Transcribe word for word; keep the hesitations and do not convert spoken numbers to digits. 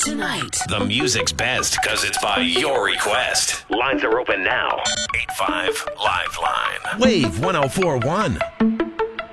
tonight. The music's best because it's by your request. Lines are open now. eight five Live Line. Wave one oh four one.